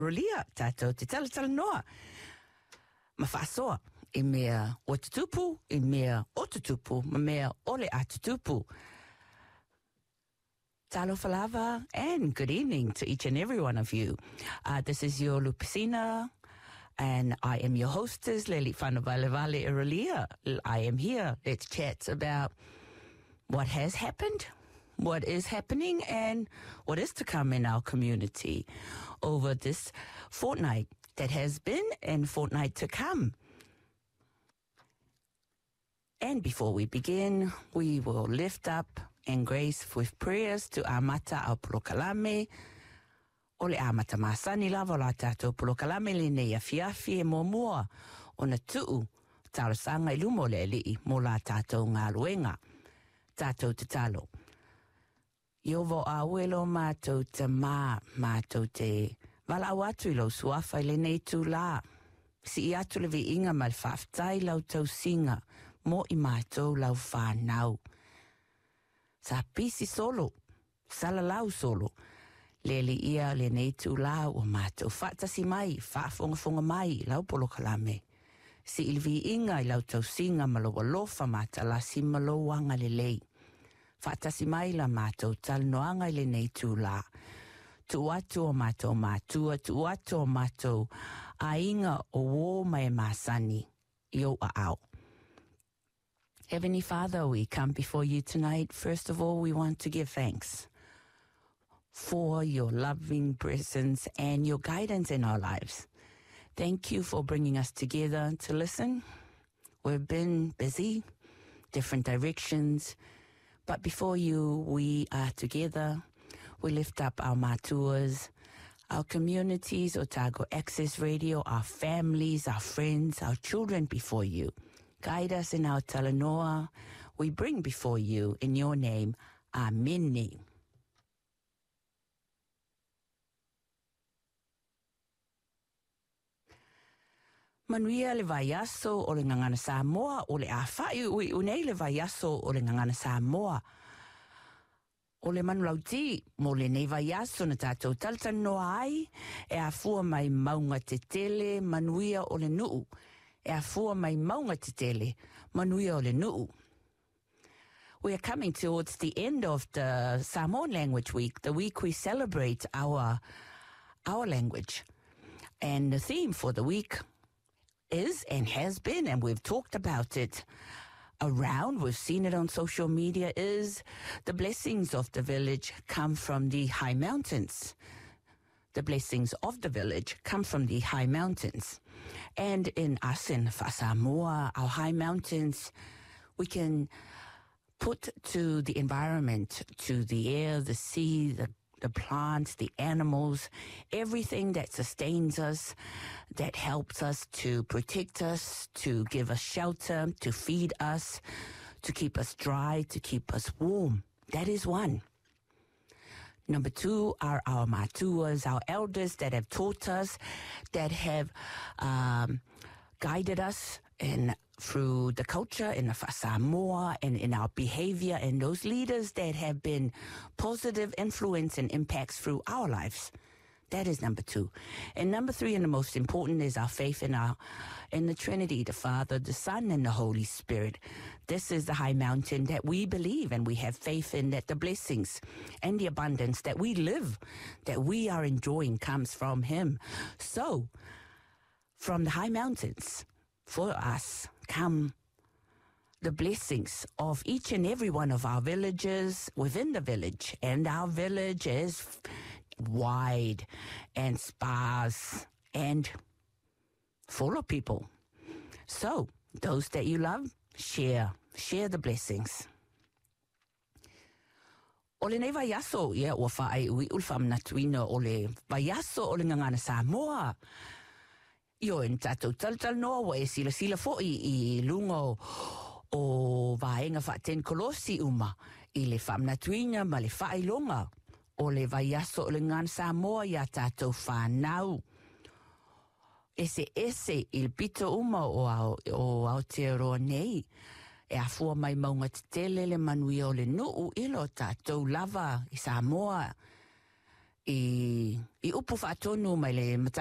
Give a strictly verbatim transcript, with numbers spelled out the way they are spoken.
Rolia, tātou te tala tala noa. Ma whaasoa, e mea o te tupu, e mea o te tupu, ma mea ole a te tupu. Talo falava, and good evening to each and every one of you. Uh, this is your Lupicina, and I am your hostess, Leli Whanavalevale Rolia. I am here. Let's chat about what has happened, what is happening, and what is to come in our community over this fortnight that has been and fortnight to come. And before we begin, we will lift up and grace with prayers to Amata au Pulokalame, ole Amata Masani lava la tato Pulokalame le ne afiafi e momua o na tuu tarasanga ilumo le li mo la tato ngā luenga. Tato te talo. Iovo a welo mātou te mā, mātou te wala watu ilo suafa le nei tu la. Si i atu le vi inga mal whaftai lau tau singa, mo i mātou lau whānau. Sa pisi solo, sala lau solo, le li ia le nei tu la o mātou whatasi mai, whaafonga mai, lau Pulokalame. Si i vi inga i lau tau singa malo lofa mata la si malo wanga le lei. Whatasi mai la mātou tal noanga i le nei tu la. Tu atu o mātou mātua, tu atu o mātou a inga o wō mai māsani, i o a au. Heavenly Father, we come before you tonight. First of all, we want to give thanks for your loving presence and your guidance in our lives. Thank you for bringing us together to listen. We've been busy, different directions, but before you, we are together. We lift up our mātuas, our communities, Otago Access Radio, our families, our friends, our children before you. Guide us in our talanoa. We bring before you in your name. Amen. Manuia le vaiaso o le ngangana Samoa o le awhai ui unei le vaiaso o le ngangana Samoa. O le manulauti mo le nei vaiaso na tātou taltan noa ai e a fua mai maunga te tele manuia o le nuu. E a fua mai maunga te tele manuia o le nuu. We are coming towards the end of the Samoan Language Week, the week we celebrate our, our language. And the theme for the week is and has been, and we've talked about it around, we've seen it on social media, is the blessings of the village come from the high mountains. The blessings of the village come from the high mountains. And in us, in Samoa, our high mountains, we can put to the environment, to the air, the sea, the the plants, the animals, everything that sustains us, that helps us to protect us, to give us shelter, to feed us, to keep us dry, to keep us warm. That is one. Number two are our mātuas, our elders that have taught us, that have um, guided us in through the culture in the Samoa and in our behavior, and those leaders that have been positive influence and impacts through our lives. That is number two. And number three, and the most important, is our faith in our in the Trinity, the Father, the Son, and the Holy Spirit. This is the high mountain that we believe and we have faith in, that the blessings and the abundance that we live, that we are enjoying, comes from Him. So, from the high mountains, for us come the blessings of each and every one of our villages within the village. And our village is wide and sparse and full of people. So, those that you love, share. Share the blessings. O le nei vaiaso, ia, ua whaai ui ulfam na tuina o le vaiaso o le ngangana Samoa. Io in tatou taltal noa wa e sila sila fo'i i lungo o vaenga whaaten kolosi uma i le whamnatuina ma le whailonga o le vaiaso o le ngana Samoa ia tatou whanau. Ese ese il pito uma o au, o Aotearoa nei e a fua mai maunga te tele le manuia o le nuu ilo tatou lava i Samoa. i, i upu whaatonu mai le